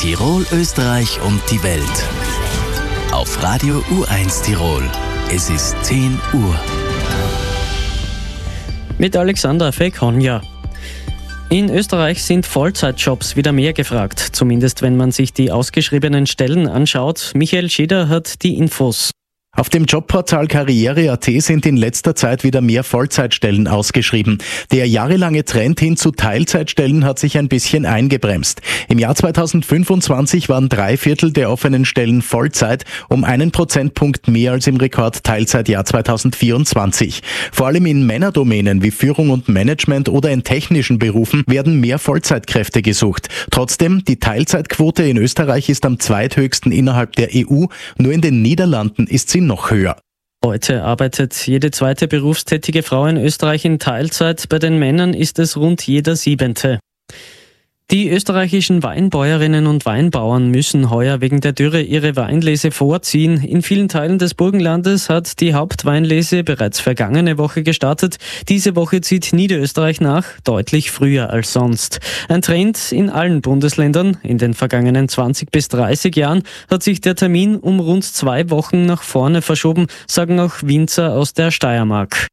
Tirol, Österreich und die Welt. Auf Radio U1 Tirol. Es ist 10 Uhr. Mit Alexander Fekonja. In Österreich sind Vollzeitjobs wieder mehr gefragt, zumindest wenn man sich die ausgeschriebenen Stellen anschaut. Michael Schieder hat die Infos. Auf dem Jobportal Karriere.at sind in letzter Zeit wieder mehr Vollzeitstellen ausgeschrieben. Der jahrelange Trend hin zu Teilzeitstellen hat sich ein bisschen eingebremst. Im Jahr 2025 waren 3/4 der offenen Stellen Vollzeit, um 1 Prozentpunkt mehr als im Rekord-Teilzeitjahr 2024. Vor allem in Männerdomänen wie Führung und Management oder in technischen Berufen werden mehr Vollzeitkräfte gesucht. Trotzdem, die Teilzeitquote in Österreich ist am zweithöchsten innerhalb der EU. Nur in den Niederlanden ist sie noch höher. Heute arbeitet jede zweite berufstätige Frau in Österreich in Teilzeit. Bei den Männern ist es rund jeder 7. Die österreichischen Weinbäuerinnen und Weinbauern müssen heuer wegen der Dürre ihre Weinlese vorziehen. In vielen Teilen des Burgenlandes hat die Hauptweinlese bereits vergangene Woche gestartet. Diese Woche zieht Niederösterreich nach, deutlich früher als sonst. Ein Trend in allen Bundesländern. In den vergangenen 20 bis 30 Jahren hat sich der Termin um rund 2 Wochen nach vorne verschoben, sagen auch Winzer aus der Steiermark.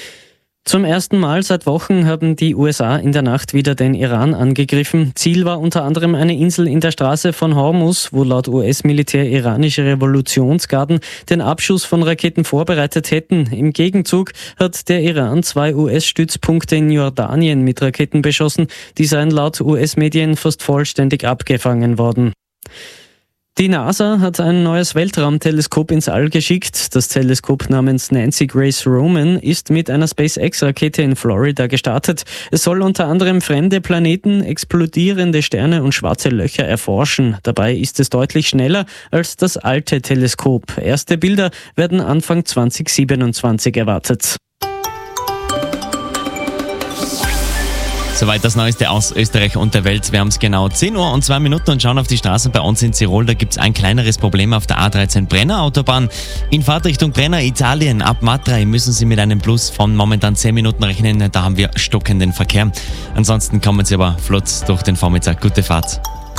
Zum ersten Mal seit Wochen haben die USA in der Nacht wieder den Iran angegriffen. Ziel war unter anderem eine Insel in der Straße von Hormuz, wo laut US-Militär iranische Revolutionsgarden den Abschuss von Raketen vorbereitet hätten. Im Gegenzug hat der Iran 2 US-Stützpunkte in Jordanien mit Raketen beschossen. Die seien laut US-Medien fast vollständig abgefangen worden. Die NASA hat ein neues Weltraumteleskop ins All geschickt. Das Teleskop namens Nancy Grace Roman ist mit einer SpaceX-Rakete in Florida gestartet. Es soll unter anderem fremde Planeten, explodierende Sterne und schwarze Löcher erforschen. Dabei ist es deutlich schneller als das alte Teleskop. Erste Bilder werden Anfang 2027 erwartet. Soweit das Neueste aus Österreich und der Welt. Wir haben es genau 10 Uhr und 2 Minuten und schauen auf die Straßen bei uns in Tirol. Da gibt es ein kleineres Problem auf der A13 Brenner Autobahn. In Fahrtrichtung Brenner, Italien, ab Matrei müssen Sie mit einem Plus von momentan 10 Minuten rechnen. Da haben wir stockenden Verkehr. Ansonsten kommen Sie aber flott durch den Vormittag. Gute Fahrt.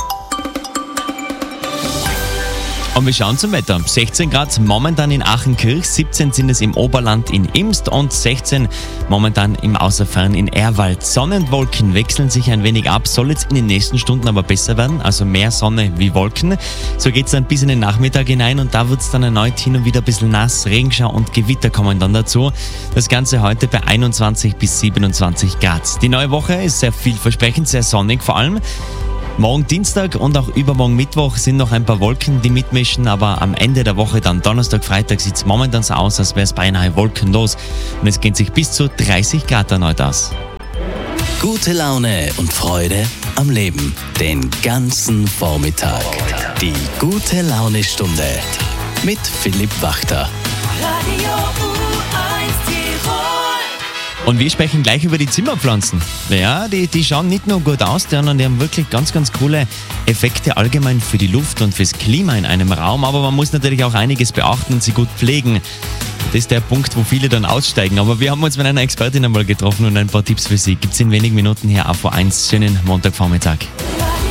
Und wir schauen zum Wetter. 16 Grad momentan in Achenkirch, 17 sind es im Oberland in Imst und 16 momentan im Außerfern in Erwald. Sonne und Wolken wechseln sich ein wenig ab, soll jetzt in den nächsten Stunden aber besser werden, also mehr Sonne wie Wolken. So geht es dann bis in den Nachmittag hinein und da wird es dann erneut hin und wieder ein bisschen nass, Regenschau und Gewitter kommen dann dazu. Das Ganze heute bei 21 bis 27 Grad. Die neue Woche ist sehr vielversprechend, sehr sonnig vor allem. Morgen Dienstag und auch übermorgen Mittwoch sind noch ein paar Wolken, die mitmischen, aber am Ende der Woche, dann Donnerstag, Freitag, sieht es momentan so aus, als wäre es beinahe wolkenlos. Und es geht sich bis zu 30 Grad erneut aus. Gute Laune und Freude am Leben. Den ganzen Vormittag. Die Gute-Laune-Stunde mit Philipp Wachter. Radio U1 Tirol. Und wir sprechen gleich über die Zimmerpflanzen. Ja, die schauen nicht nur gut aus, sondern die haben wirklich ganz, ganz coole Effekte allgemein für die Luft und fürs Klima in einem Raum. Aber man muss natürlich auch einiges beachten und sie gut pflegen. Das ist der Punkt, wo viele dann aussteigen. Aber wir haben uns mit einer Expertin einmal getroffen und ein paar Tipps für Sie. Gibt's in wenigen Minuten hier auf U1. Schönen Montagvormittag.